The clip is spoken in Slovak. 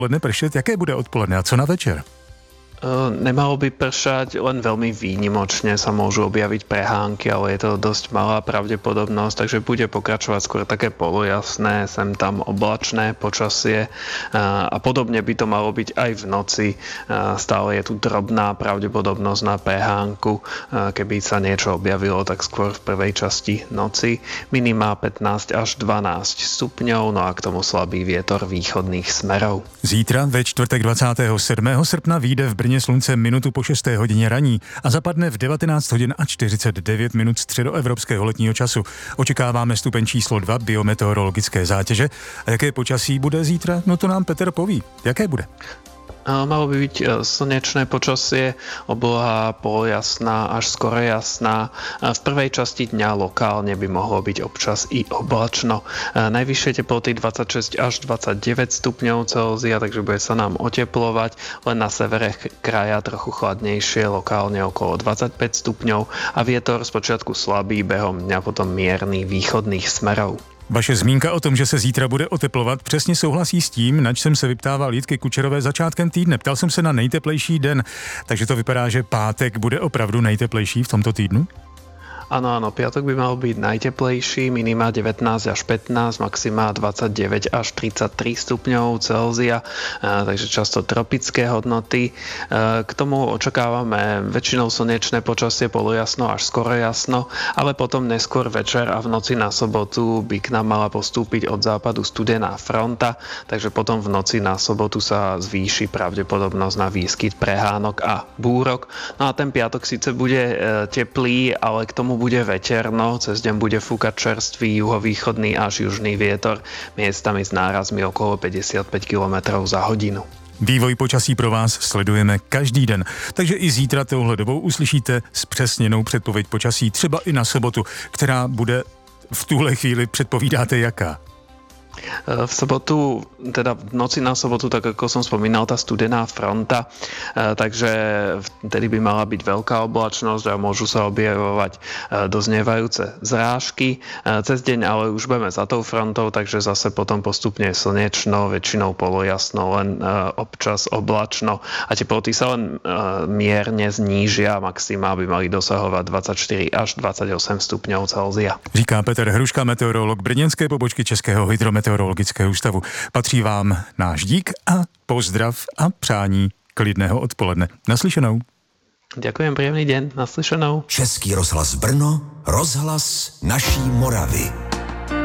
Odpoledne pršet, jaké bude odpoledne a co na večer? Nemalo by pršať, len veľmi výnimočne sa môžu objaviť prehánky, ale je to dosť malá pravdepodobnosť, takže bude pokračovať skôr také polojasné, sem tam oblačné počasie a podobne by to malo byť aj v noci. Stále je tu drobná pravdepodobnosť na prehánku, keby sa niečo objavilo, tak skôr v prvej časti noci. Minimá 15 až 12 stupňov, no a k tomu slabý vietor východných smerov. Zítra ve čtvrtek 27. srpna vyjde v Brně slunce minutu po 6. hodině raní a zapadne v 19 hodin a 49 minut středoevropského letního času. Očekáváme stupeň číslo 2 biometeorologické zátěže. A jaké počasí bude zítra? No to nám Petr poví. Jaké bude? Malo by byť slnečné počasie, obloha polojasná až skoro jasná. V prvej časti dňa lokálne by mohlo byť občas i oblačno. Najvyššie teploty 26 až 29 stupňov Celzia, takže bude sa nám oteplovať. Len na severe kraja trochu chladnejšie, lokálne okolo 25 stupňov a vietor spočiatku slabý, behom dňa potom mierny východných smerov. Vaše zmínka o tom, že se zítra bude oteplovat, přesně souhlasí s tím, nač jsem se vyptával Jitky Kučerové začátkem týdne. Ptal jsem se na nejteplejší den, takže to vypadá, že pátek bude opravdu nejteplejší v tomto týdnu? Áno, piatok by mal byť najteplejší, minima 19 až 15, maxima 29 až 33 stupňov Celzia, takže často tropické hodnoty. K tomu očakávame väčšinou slnečné počasie, polojasno až skoro jasno, ale potom neskôr večer a v noci na sobotu by k nám mala postúpiť od západu studená fronta, takže potom v noci na sobotu sa zvýši pravdepodobnosť na výskyt prehánok a búrok. No a ten piatok síce bude teplý, ale k tomu bude veterno, cez deň bude fúkať čerstvý juhovýchodný až južný vietor, miestami s nárazmi okolo 55 km za hodinu. Vývoj počasí pro vás sledujeme každý den, takže i zítra touhle dobou uslyšíte zpřesněnou předpověď počasí, třeba i na sobotu, která bude v tuhle chvíli, předpovídáte, jaká? V sobotu, teda v noci na sobotu, tak ako som spomínal, tá studená fronta, takže vtedy by mala byť veľká oblačnosť a môžu sa objavovať doznievajúce zrážky. Cez deň ale už budeme za tou frontou, takže zase potom postupne slnečno, väčšinou polojasno, len občas oblačno a teploty sa len mierne znížia, maxima by mali dosahovať 24 až 28 stupňov Celzia. Říká Petr Hruška, meteorolog brněnské pobočky Českého hydrometeorologického ústavu. Patří vám náš dík a pozdrav a přání klidného odpoledne. Naslyšenou. Ďakujem, príjemný deň. Naslyšenou. Český rozhlas Brno, rozhlas naší Moravy.